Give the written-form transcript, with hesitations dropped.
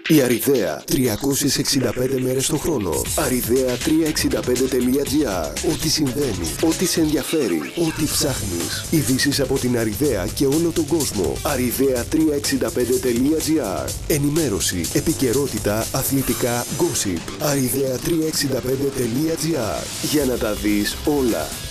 Η Αριδαία, 365 μέρες το χρόνο. Arridea365.gr. Ό,τι συμβαίνει, ό,τι σε ενδιαφέρει, ό,τι ψάχνεις. Ειδήσεις από την Αριδαία και όλο τον κόσμο. Arridea365.gr. Ενημέρωση, επικαιρότητα, αθλητικά, gossip. Arridea365.gr. Για να τα δεις όλα.